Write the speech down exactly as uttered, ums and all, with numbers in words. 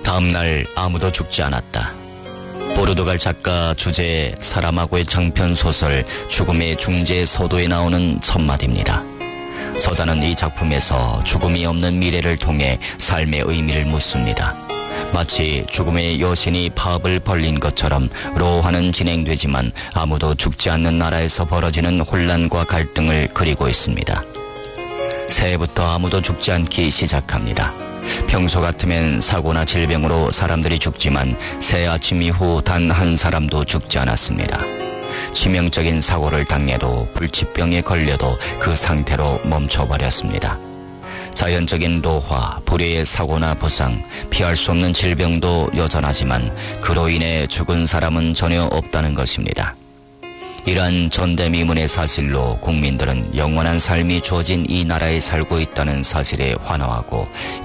다음날 아무도 죽지 않았다. 포르투갈 작가 주제 사람하고의 장편 소설 죽음의 중재 서도에 나오는 첫마디입니다. 저자는 이 작품에서 죽음이 없는 미래를 통해 삶의 의미를 묻습니다. 마치 죽음의 여신이 파업을 벌린 것처럼 로화는 진행되지만 아무도 죽지 않는 나라에서 벌어지는 혼란과 갈등을 그리고 있습니다. 새해부터 아무도 죽지 않기 시작합니다. 평소 같으면 사고나 질병으로 사람들이 죽지만 새해 아침 이후 단 한 사람도 죽지 않았습니다. 치명적인 사고를 당해도 불치병에 걸려도 그 상태로 멈춰버렸습니다. 자연적인 노화, 불의의 사고나 부상, 피할 수 없는 질병도 여전하지만 그로 인해 죽은 사람은 전혀 없다는 것입니다. 이러한 전대미문의 사실로 국민들은 영원한 삶이 주어진 이 나라에 살고 있다는 사실에 환호하고